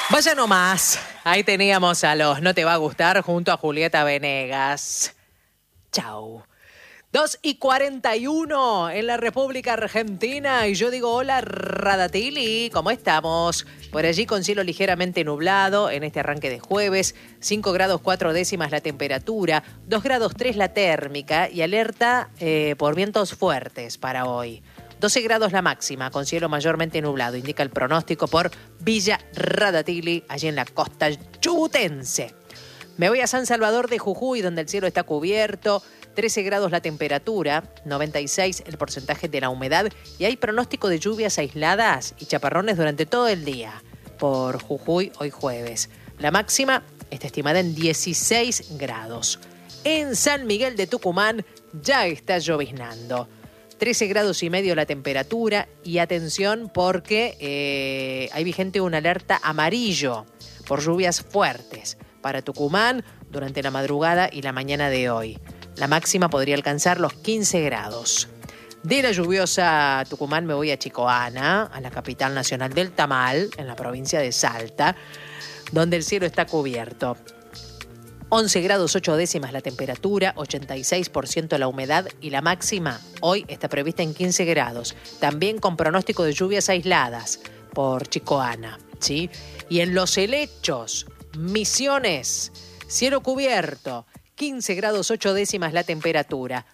Vaya nomás, ahí teníamos a los No Te Va a Gustar junto a Julieta Venegas. Chau. 2:41 en la República Argentina y yo digo hola Radatili, ¿cómo estamos? Por allí con cielo ligeramente nublado en este arranque de jueves, 5 grados 4 décimas la temperatura, 2 grados 3 la térmica y alerta por vientos fuertes para hoy. 12 grados la máxima, con cielo mayormente nublado, indica el pronóstico por Villa Radatili, allí en la costa chubutense. Me voy a San Salvador de Jujuy, donde el cielo está cubierto, 13 grados la temperatura, 96 el porcentaje de la humedad y hay pronóstico de lluvias aisladas y chaparrones durante todo el día por Jujuy hoy jueves. La máxima está estimada en 16 grados. En San Miguel de Tucumán ya está lloviznando. 13 grados y medio la temperatura y atención porque hay vigente una alerta amarillo por lluvias fuertes para Tucumán durante la madrugada y la mañana de hoy. La máxima podría alcanzar los 15 grados. De la lluviosa Tucumán me voy a Chicoana, a la capital nacional del tamal, en la provincia de Salta, donde el cielo está cubierto. 11 grados 8 décimas la temperatura, 86% la humedad y la máxima hoy está prevista en 15 grados. También con pronóstico de lluvias aisladas por Chicoana, ¿sí? Y en Los Helechos, Misiones, cielo cubierto, 15 grados 8 décimas la temperatura,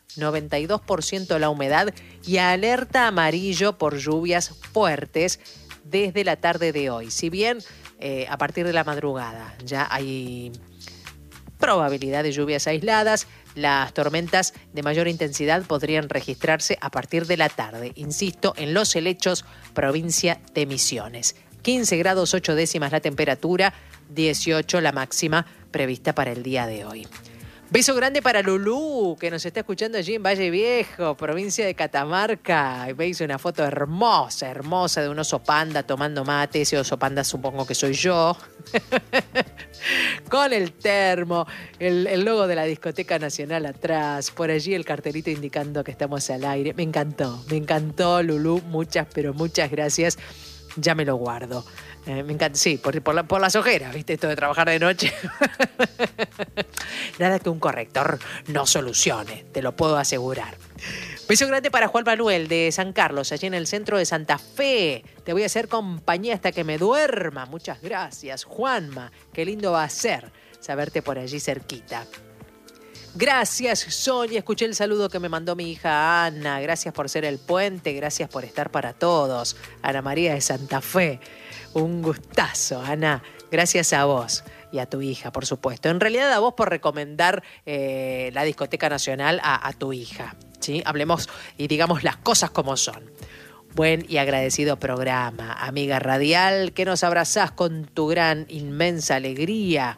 92% la humedad y alerta amarillo por lluvias fuertes desde la tarde de hoy. Si bien a partir de la madrugada ya hay probabilidad de lluvias aisladas, las tormentas de mayor intensidad podrían registrarse a partir de la tarde. Insisto, en Los Helechos, provincia de Misiones. 15 grados 8 décimas la temperatura, 18 la máxima prevista para el día de hoy. Beso grande para Lulú, que nos está escuchando allí en Valle Viejo, provincia de Catamarca. Veis una foto hermosa, hermosa de un oso panda tomando mate. Ese oso panda supongo que soy yo. Con el termo, el logo de la Discoteca Nacional atrás. Por allí el cartelito indicando que estamos al aire. Me encantó Lulú. Muchas, pero muchas gracias. Ya me lo guardo. Me encanta, sí, por las ojeras, ¿viste? Esto de trabajar de noche. Nada que un corrector no solucione, te lo puedo asegurar. Beso grande para Juan Manuel de San Carlos, allí en el centro de Santa Fe. Te voy a hacer compañía hasta que me duerma. Muchas gracias, Juanma. Qué lindo va a ser saberte por allí cerquita. Gracias, Sonia. Escuché el saludo que me mandó mi hija Ana. Gracias por ser el puente. Gracias por estar para todos. Ana María de Santa Fe. Un gustazo, Ana. Gracias a vos y a tu hija, por supuesto. En realidad, a vos por recomendar la Discoteca Nacional a tu hija, ¿sí? Hablemos y digamos las cosas como son. Buen y agradecido programa, amiga radial, que nos abrazás con tu gran, inmensa alegría.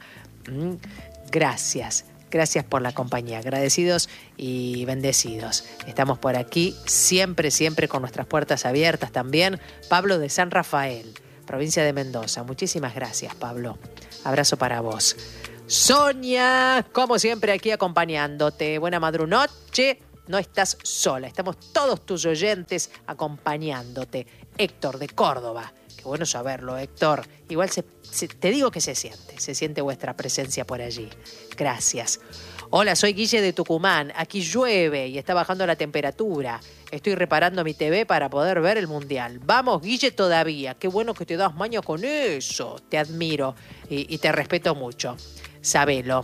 Gracias. Gracias por la compañía, agradecidos y bendecidos. Estamos por aquí siempre, siempre con nuestras puertas abiertas también. Pablo de San Rafael, provincia de Mendoza. Muchísimas gracias, Pablo. Abrazo para vos. Sonia, como siempre aquí acompañándote. Buena madrunoche. No estás sola, estamos todos tus oyentes acompañándote. Héctor de Córdoba. Qué bueno saberlo, Héctor. Igual te digo que se siente vuestra presencia por allí. Gracias. Hola, soy Guille de Tucumán. Aquí llueve y está bajando la temperatura. Estoy reparando mi TV para poder ver el Mundial. Vamos, Guille, todavía. Qué bueno que te das maña con eso. Te admiro y te respeto mucho. Sabelo.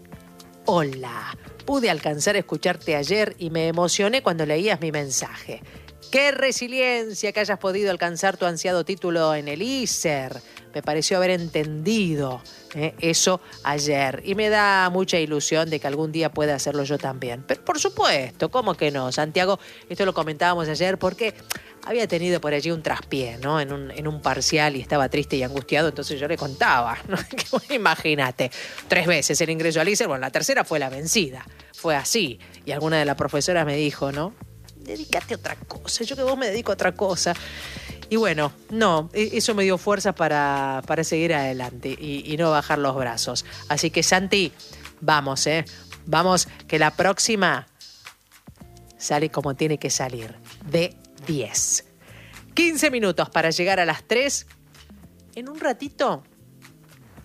Hola. Pude alcanzar a escucharte ayer y me emocioné cuando leías mi mensaje. ¡Qué resiliencia que hayas podido alcanzar tu ansiado título en el ISER! Me pareció haber entendido eso ayer y me da mucha ilusión de que algún día pueda hacerlo yo también. Pero por supuesto, ¿cómo que no? Santiago, esto lo comentábamos ayer porque había tenido por allí un traspié, ¿no? En un parcial y estaba triste y angustiado, entonces yo le contaba, ¿no? Imagínate, 3 veces el ingreso al ISER, bueno, la tercera fue la vencida, fue así. Y alguna de las profesoras me dijo, ¿no? Dedícate a otra cosa, yo que vos me dedico a otra cosa. Y bueno, no, eso me dio fuerza para seguir adelante y no bajar los brazos. Así que Santi, vamos, vamos, que la próxima sale como tiene que salir, de 10. 15 minutos para llegar a las 3. En un ratito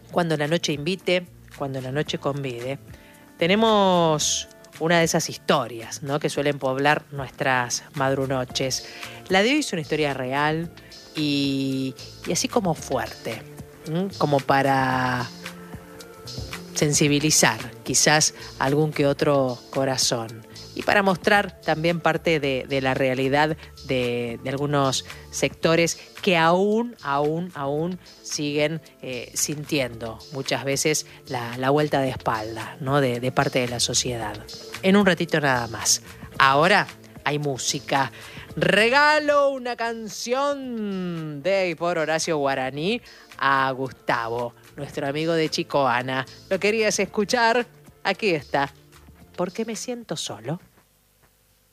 Cuando la noche invite, cuando la noche convide. Tenemos una de esas historias, ¿no?, que suelen poblar nuestras madrunoches. La de hoy es una historia real y así como fuerte, como para sensibilizar quizás algún que otro corazón y para mostrar también parte de la realidad de algunos sectores que aún siguen sintiendo muchas veces la vuelta de espalda, ¿no?, de parte de la sociedad. En un ratito nada más. Ahora hay música. Regalo una canción de y por Horacio Guaraní a Gustavo, nuestro amigo de Chicoana. ¿Lo querías escuchar? Aquí está. ¿Por qué me siento solo?